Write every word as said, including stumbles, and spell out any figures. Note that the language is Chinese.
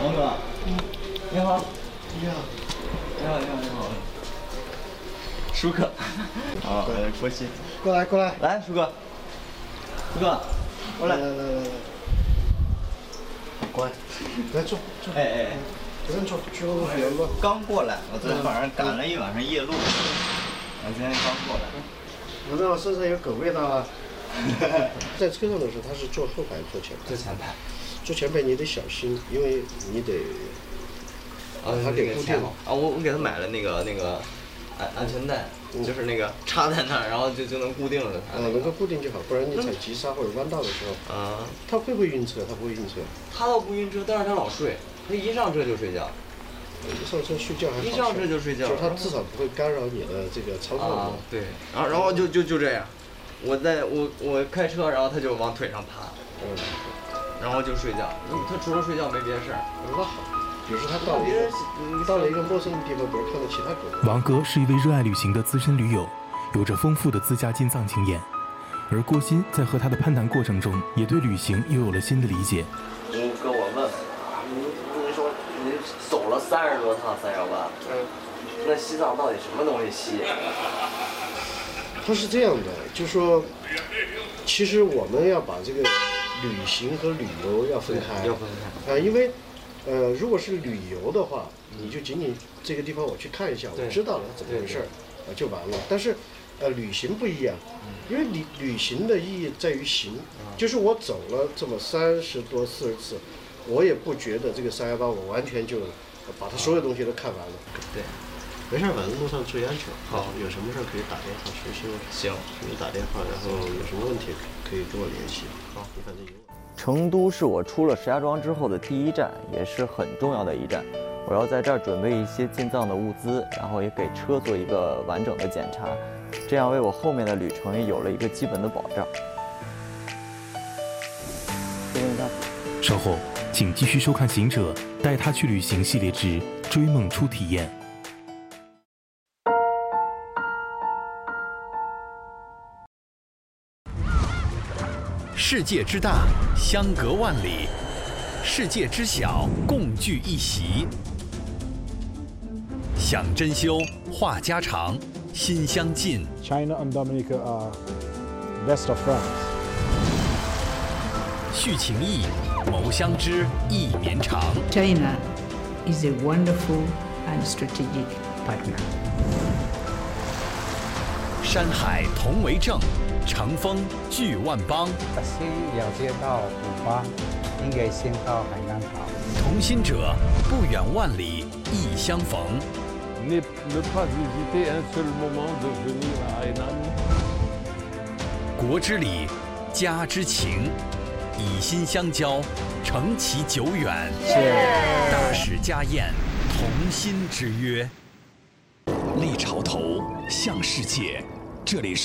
王哥，嗯，你好， 你好， 你好，你好，你好，舒克，好，郭鑫， 过来，过来， 来，舒哥，舒哥，过来， 来来来来来，乖，来坐坐， 哎哎， 不用坐，去后面聊吧。 刚过来，我昨天晚上赶了一晚上夜路，我今天刚过来。 闻到我身上有狗味道啊！在车上的时候，他是坐后排，坐前排。 坐前排。 坐前排你得小心，因为你得， 啊， 他给固定。 啊，我我给他买了那个那个安安全带，就是那个插在那儿，然后就就能固定了它。 啊，能够固定就好，不然你踩急刹或者弯道的时候，啊，他会不会晕车？他不会晕车。 他倒不晕车，但是他老睡，他一上车就睡觉。 一上车睡觉还好， 一上车就睡觉， 就是他至少不会干扰你的这个操作。 啊，对，然后然后就就就这样，我在我我开车，然后他就往腿上爬，嗯，然后就睡觉。他除了睡觉没别的事儿。 那好，比如说他到了一个到了一个陌生的地方，比如看到其他狗。 王哥是一位热爱旅行的资深驴友，有着丰富的自驾进藏经验，而郭鑫在和他的攀谈过程中，也对旅行又有了新的理解。 吴哥，我问问你，你说你走了三十多趟三幺八，嗯，那西藏到底什么东西吸引你？ 它是这样的，就说，其实我们要把这个旅行和旅游要分开， 要分开啊、呃，因为，呃，如果是旅游的话，你就仅仅这个地方我去看一下，我知道了怎么回事，啊就完了。但是，呃，旅行不一样，因为旅旅行的意义在于行，就是我走了这么三十多四十次，我也不觉得这个三幺八我完全就把它所有东西都看完了。 对。 没事，反正路上注意安全。好，有什么事可以打电话随时。 行， 给你打电话，然后有什么问题可以跟我联系。好，你反正有我。 成都是我出了石家庄之后的第一站，也是很重要的一站。我要在这儿准备一些进藏的物资，然后也给车做一个完整的检查，这样为我后面的旅程也有了一个基本的保障。谢谢你看。 稍后，请继续收看《行者带他去旅行》系列之《追梦初体验》。 世界之大，相隔万里；世界之小，共聚一席。想珍馐，话家常，心相近。 China and Dominica are best of friends. 续情谊，谋相知，意绵长。 China is a wonderful and strategic partner. 山海同为证。乘风聚万邦， 可惜了解到古巴，应该先到海南岛。 同心者不远万里，亦相逢。 Ne pas hésiter un seul moment de venir à Hainan。 国之礼，家之情，以心相交，承其久远。大使家宴，同心之约。立潮头向世界，这里是。